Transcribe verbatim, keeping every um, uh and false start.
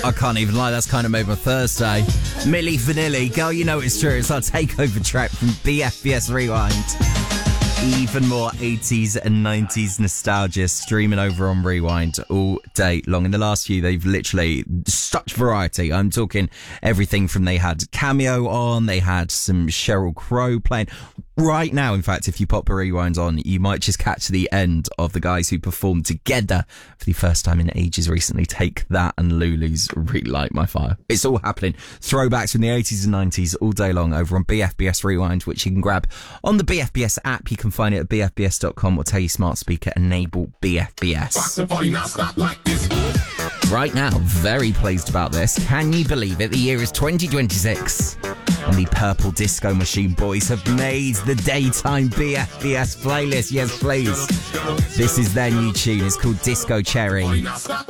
I can't even lie, that's kind of made my Thursday. Milli Vanilli, girl, you know it's true. It's our takeover track from B F B S Rewind. Even more eighties and nineties nostalgia streaming over on Rewind all day long. In the last few, they've literally such variety. I'm talking everything from they had Cameo on, they had some Sheryl Crow playing. Right now, in fact, if you pop a Rewind on, you might just catch the end of the guys who performed together for the first time in ages recently. Take That and Lulu's Really Light My Fire. It's all happening. Throwbacks from the eighties and nineties all day long over on B F B S Rewind, which you can grab on the B F B S app. You can find it at b f b s dot com or tell your smart speaker enable B F B S. Right now, very pleased about this. Can you believe it? The year is twenty twenty-six. And the Purple Disco Machine boys have made the daytime B F B S playlist. Yes, please. This is their new tune. It's called Disco Cherry.